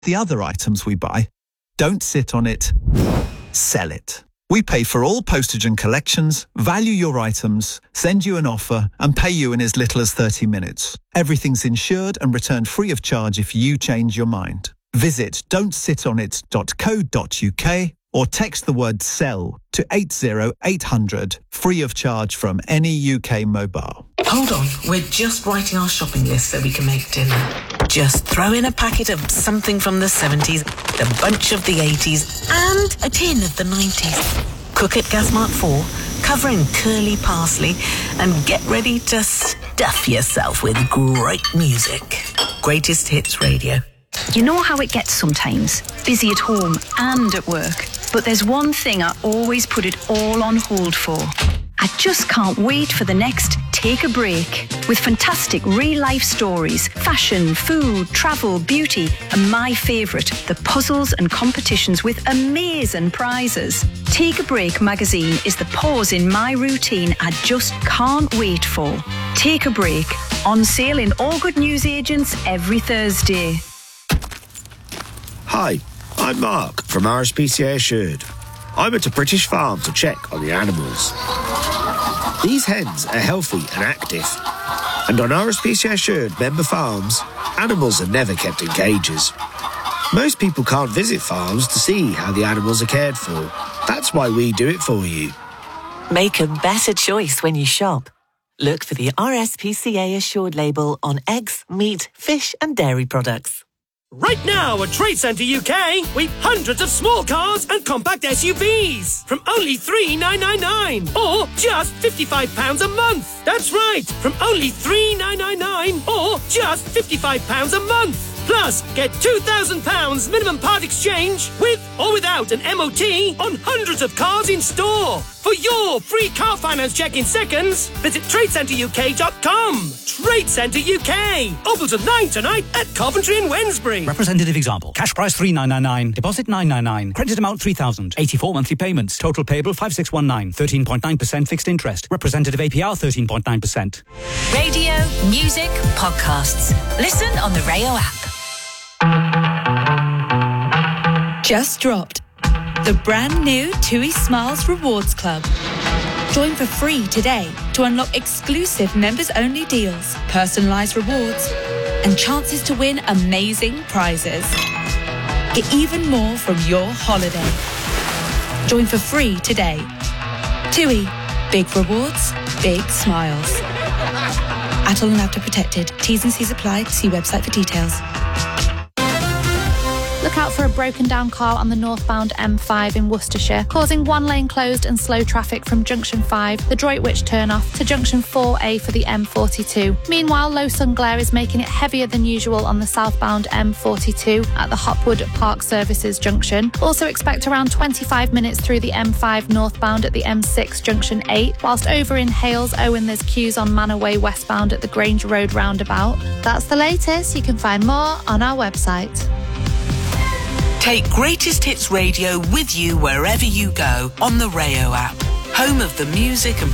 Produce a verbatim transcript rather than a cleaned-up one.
The other items we buy, don't sit on it, sell it. We pay for all postage and collections, value your items, send you an offer, and pay you in as little as thirty minutes. Everything's insured and returned free of charge if you change your mind. Visit don't sit on it dot co dot uk or text the word SELL to eight zero eight hundred, free of charge from any U K mobile. Hold on, we're just writing our shopping list so we can make dinner. Just throw in a packet of something from the seventies, a bunch of the eighties, and a tin of the nineties. Cook at Gas Mark four, cover in curly parsley, and get ready to stuff yourself with great music. Greatest Hits Radio. You know how it gets sometimes, busy at home and at work. But there's one thing I always put it all on hold for. I just can't wait for the next Take a Break. With fantastic real-life stories, fashion, food, travel, beauty, and my favourite, the puzzles and competitions with amazing prizes. Take a Break magazine is the pause in my routine I just can't wait for. Take a Break, on sale in all good newsagents every Thursday. Hi, I'm Mark from R S P C A Assured. I went to British Farm to check on the animals. These hens are healthy and active. And on R S P C A Assured member farms, animals are never kept in cages. Most people can't visit farms to see how the animals are cared for. That's why we do it for you. Make a better choice when you shop. Look for the R S P C A Assured label on eggs, meat, fish and dairy products. Right now at Trade Centre U K, we've hundreds of small cars and compact S U Vs from only three thousand nine hundred ninety-nine pounds or just fifty-five pounds a month. That's right, from only three thousand nine hundred ninety-nine pounds or just fifty-five pounds a month. Plus, get two thousand pounds minimum part exchange with or without an M O T on hundreds of cars in store. For your free car finance check in seconds, visit trade centre U K dot com. Trade Centre U K. Open till nine tonight at Coventry and Wednesbury. Representative example. Cash price three thousand nine hundred ninety-nine. Deposit nine hundred ninety-nine. Credit amount three thousand. eighty-four monthly payments. Total payable five thousand six hundred nineteen. thirteen point nine percent fixed interest. Representative A P R thirteen point nine percent. Radio, music, podcasts. Listen on the Rayo app. Just dropped. The brand new TUI Smiles Rewards Club. Join for free today to unlock exclusive members-only deals, personalised rewards, and chances to win amazing prizes. Get even more from your holiday. Join for free today. TUI. Big rewards, big smiles. At all and after protected. T's and C's apply. See website for details. Look out for a broken down car on the northbound M five in Worcestershire, causing one lane closed and slow traffic from Junction five, the Droitwich turnoff, to Junction four A for the M forty-two. Meanwhile, low sun glare is making it heavier than usual on the southbound M forty-two at the Hopwood Park Services junction. Also expect around twenty-five minutes through the M five northbound at the M six Junction eight, whilst over in Hales Owen there's queues on Manor Way westbound at the Grange Road roundabout. That's the latest. You can find more on our website. Take Greatest Hits Radio with you wherever you go on the Rayo app. Home of the music and